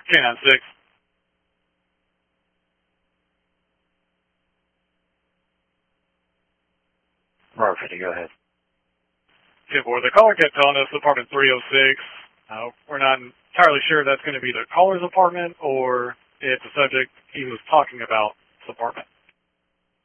K-9 6. Murphy, go ahead. 10-4. The caller kept telling us apartment 306. We're not entirely sure if that's going to be the caller's apartment or if the subject he was talking about is apartment.